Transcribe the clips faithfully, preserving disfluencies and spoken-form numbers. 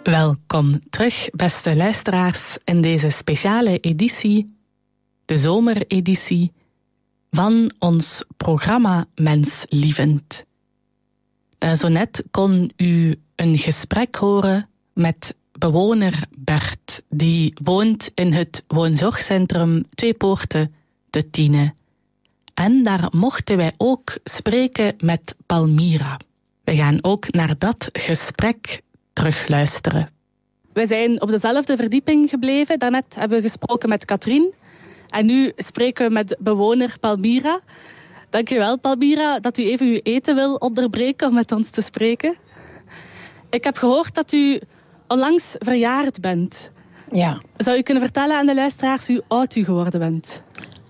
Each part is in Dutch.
Welkom terug, beste luisteraars, in deze speciale editie, de zomereditie, van ons programma Menslievend. Daar zo net kon u een gesprek horen met bewoner Bert, die woont in het woonzorgcentrum Twee Poorten te Tiene. En daar mochten wij ook spreken met Palmira. We gaan ook naar dat gesprek terugluisteren. We zijn op dezelfde verdieping gebleven. Daarnet hebben we gesproken met Katrien. En nu spreken we met bewoner Palmira. Dankjewel, Palmira, dat u even uw eten wil onderbreken om met ons te spreken. Ik heb gehoord dat u onlangs verjaard bent. Ja. Zou u kunnen vertellen aan de luisteraars hoe oud u geworden bent?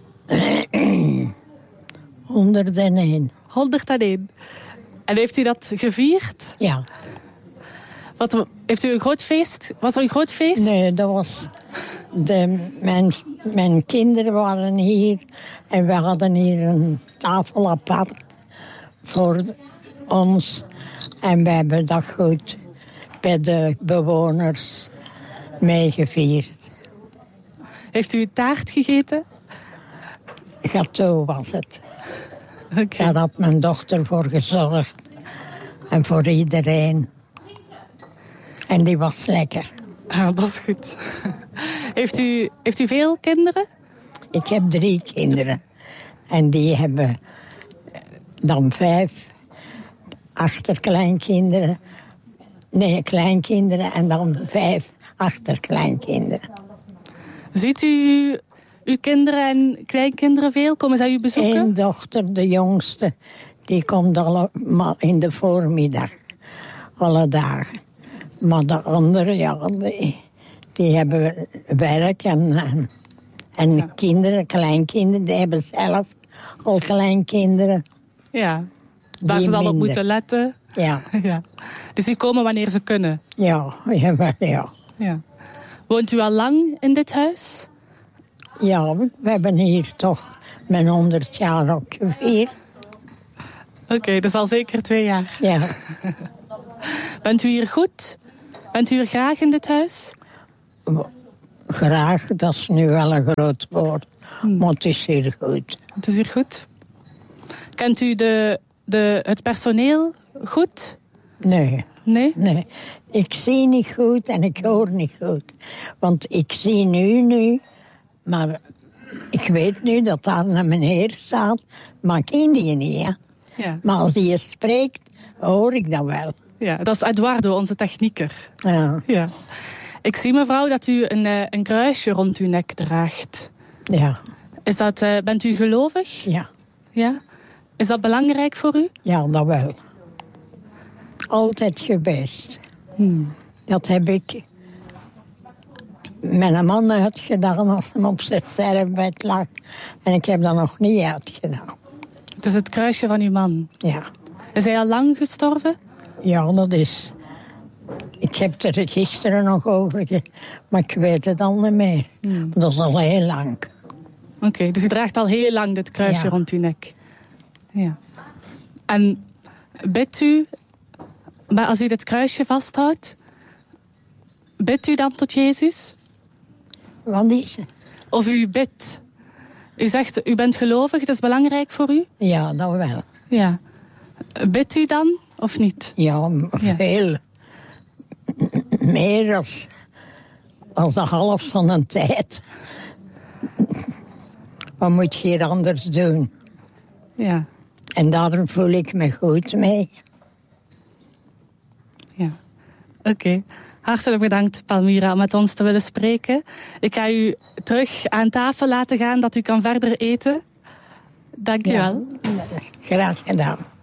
honderdéén. honderdéén. En heeft u dat gevierd? Ja. Wat, heeft u een groot feest? Was er een groot feest? Nee, dat was... De, mijn, mijn kinderen waren hier en we hadden hier een tafel apart voor ons. En we hebben dat goed bij de bewoners meegevierd. Heeft u taart gegeten? Gâteau was het. Okay. Daar had mijn dochter voor gezorgd. En voor iedereen. En die was lekker. Ah, dat is goed. Heeft u, heeft u veel kinderen? Ik heb drie kinderen. En die hebben dan vijf achterkleinkinderen. Nee, kleinkinderen en dan vijf achterkleinkinderen. Ziet u uw kinderen en kleinkinderen veel? Komen zij u bezoeken? Eén dochter, de jongste, die komt allemaal in de voormiddag. Alle dagen. Maar de anderen, ja, die, die hebben werk en, en, en ja. kinderen, kleinkinderen, die hebben zelf al kleinkinderen. Ja, waar ze dan minder op moeten letten. Ja. Ja. Dus die komen wanneer ze kunnen? Ja, ja, ja. Ja. Woont u al lang in dit huis? Ja, we hebben hier toch mijn honderd jaar ook gevierd. Oké, okay, dus al zeker twee jaar. Ja. Bent u hier goed? Bent u er graag in dit huis? Graag, dat is nu wel een groot woord. Hmm. Maar het is hier goed. Het is hier goed. Kent u de, de, het personeel goed? Nee. Nee? Nee. Ik zie niet goed en ik hoor niet goed. Want ik zie nu, nu... Maar ik weet nu dat daar een meneer staat. Maar ik ken die niet, hè. Ja. Maar als hij spreekt, hoor ik dat wel. Ja, dat is Eduardo, onze technieker. Ja. Ja. Ik zie, mevrouw, dat u een, een kruisje rond uw nek draagt. Ja. Is dat, uh, bent u gelovig? Ja. Ja. Is dat belangrijk voor u? Ja, dat wel. Altijd geweest. Hmm. Dat heb ik mijn man uitgedaan als hij op zijn sterfbed lag. En ik heb dat nog niet uitgedaan. Het is het kruisje van uw man? Ja. Is hij al lang gestorven? Ja, dat is... Ik heb er gisteren nog over, ge... maar ik weet het al niet meer. Hmm. Dat is al heel lang. Oké, okay, dus u draagt al heel lang dit kruisje ja. rond uw nek. Ja. En bidt u, maar als u dit kruisje vasthoudt, bidt u dan tot Jezus? Wat is het? Of u bidt. U zegt, u bent gelovig, dat is belangrijk voor u? Ja, dat wel. Ja. Bidt u dan, of niet? Ja, veel. Ja. Meer als, als de helft van de tijd. Wat moet je hier anders doen? Ja. En daar voel ik me goed mee. Ja, oké. Okay. Hartelijk bedankt, Palmira, om met ons te willen spreken. Ik ga u terug aan tafel laten gaan, dat u kan verder eten. Dank je wel. Ja, graag gedaan.